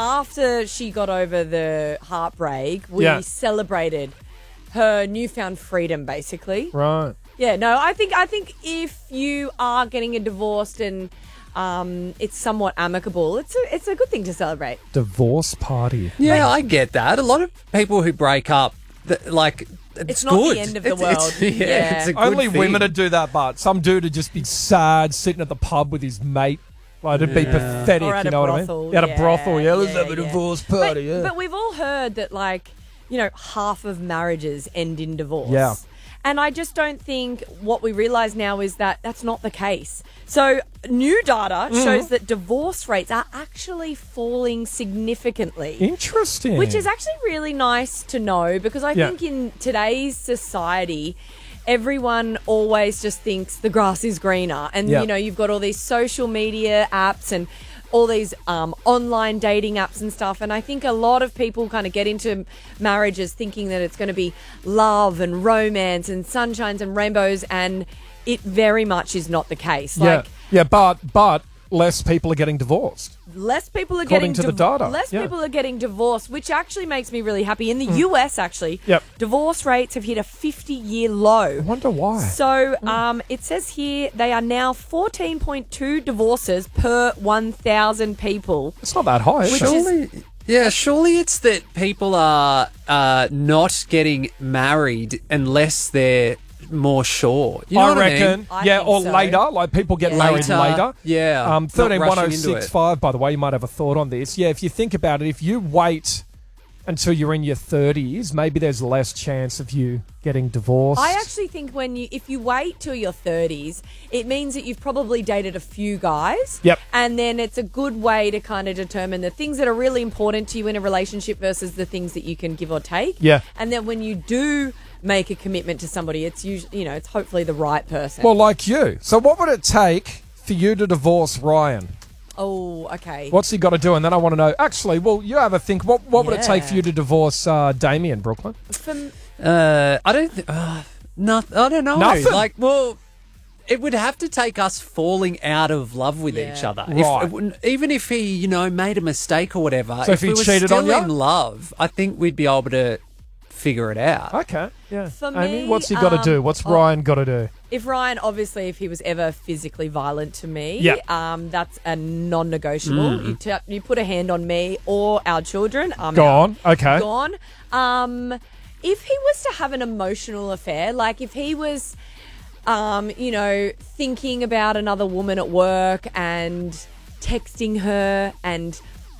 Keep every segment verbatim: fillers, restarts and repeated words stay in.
after she got over the heartbreak, we Yeah. celebrated her newfound freedom, basically. Right. Yeah, no, I think I think if you are getting a divorce and um, it's somewhat amicable, it's a, it's a good thing to celebrate. Divorce party. Yeah, I get that. A lot of people who break up, th- like, it's, It's not good. the end of the It's- world. It's, yeah, Yeah. it's a good Only thing. women would do that, but some dude would just be sad sitting at the pub with his mate. Like, it'd be pathetic, Or at you a know brothel, what I mean? At a yeah, brothel, yeah. Let's yeah, have a yeah. divorce But, party, yeah. but we've all heard that, like, you know, half of marriages end in divorce. Yeah. And I just don't think what we realise now is that that's not the case. So new data Mm. shows that divorce rates are actually falling significantly. Interesting. Which is actually really nice to know, because I Yeah. think in today's society, everyone always just thinks the grass is greener. And, Yeah. you know, you've got all these social media apps and all these um, online dating apps and stuff. And I think a lot of people kind of get into marriages thinking that it's going to be love and romance and sunshines and rainbows. And it very much is not the case. yeah. Like, yeah, but but less people are getting divorced. less people are According getting to the div- data, Less yeah. people are getting divorced, which actually makes me really happy. In the U S, actually, Yep. divorce rates have hit a fifty-year low. I wonder why. So um, it says here they are now fourteen point two divorces per one thousand people. It's not that high, is Which it? is- Surely, yeah, surely it's that people are uh, not getting married unless they're more sure. You know I what reckon. I mean? I yeah, think or so. later. Like, people get Yeah. married Later, later. yeah, Um, not thirteen one oh rushing into six it. five, by the way, you might have a thought on this. Yeah, if you think about it, if you wait until you're in your thirties, maybe there's less chance of you getting divorced. I actually think when you, if you wait till your thirties, it means that you've probably dated a few guys. Yep. And then it's a good way to kind of determine the things that are really important to you in a relationship versus the things that you can give or take. Yeah. And then when you do make a commitment to somebody, it's usually, you know, it's hopefully the right person. Well, like you. So what would it take for you to divorce Ryan? oh, okay. What's he got to do? And then I want to know, actually, well, you have a think. What, what would it take Yeah. for you to divorce uh, Damien, Brooklyn? From, Uh, I don't. Th- uh, not. I don't know. Nothing? Like, well, it would have to take us falling out of love with Yeah. each other. Right. If, it wouldn't- even if he, you know, made a mistake or whatever. So if he we were cheated still on you? in love, I think we'd be able to figure it out. Okay, yeah. For Amy, me, what's he got to um, do? What's oh. Ryan got to do? if Ryan, obviously, if he was ever physically violent to me, Yeah. um, that's a non-negotiable. Mm. You, t- you put a hand on me or our children, I'm Gone. out. Okay. Gone. Um, if he was to have an emotional affair, like if he was, um, you know, thinking about another woman at work and texting her and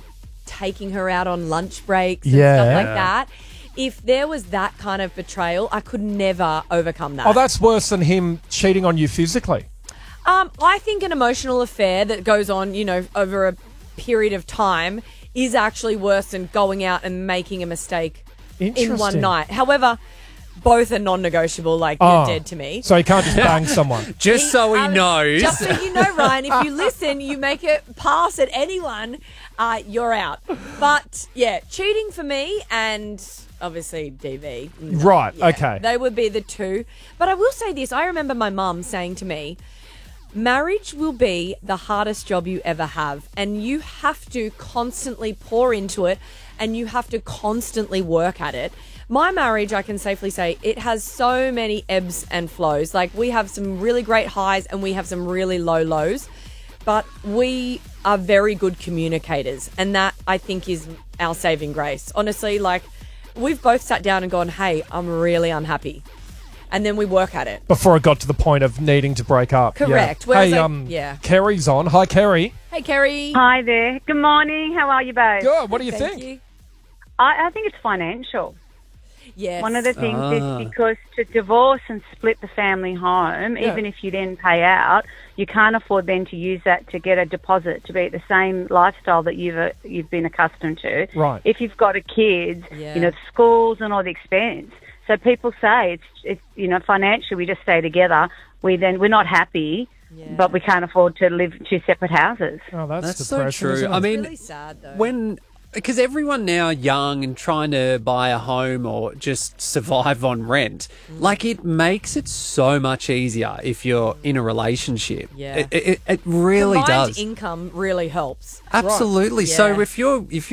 taking her out on lunch breaks and Yeah. stuff like that. If there was that kind of betrayal, I could never overcome that. Oh, that's worse than him cheating on you physically. Um, I think an emotional affair that goes on, you know, over a period of time is actually worse than going out and making a mistake in one Interesting. night. However, both are non-negotiable. Like, Oh. you're dead to me. So he can't just bang someone. Just so he um, knows. Just so you know, Ryan, if you listen, you make it pass at anyone, uh, you're out. But, yeah, cheating for me and obviously D V. no, Right, yeah, okay. They would be the two. But I will say this. I remember my mum saying to me, marriage will be the hardest job you ever have, and you have to constantly pour into it and you have to constantly work at it. My marriage, I can safely say, it has so many ebbs and flows. Like, we have some really great highs and we have some really low lows, but we are very good communicators, and that, I think, is our saving grace. Honestly, like, we've both sat down and gone, hey, I'm really unhappy. And then we work at it. Before it got to the point of needing to break up. Yeah. Correct. Whereas Hey, I- um, yeah. Kerry's on. Hi, Kerry. Hey, Kerry. Hi there. Good morning. How are you both? Good. What do you Thank think? you. I, I think it's financial. Yes. One of the things Ah. is because to divorce and split the family home, Yeah. even if you then pay out, you can't afford then to use that to get a deposit to be at the same lifestyle that you've uh, you've been accustomed to. Right. If you've got a kid, Yeah. you know, schools and all the expense. So people say it's it's you know financially we just stay together. We then we're not happy, Yeah. but we can't afford to live in two separate houses. Oh, that's, That's so depression, true. isn't it? I mean, really sad, though. when because everyone now young and trying to buy a home or just survive on rent, like it makes it so much easier if you're in a relationship. Yeah. it, it, it really Combined does. income really helps. Absolutely. Yeah. So if you're if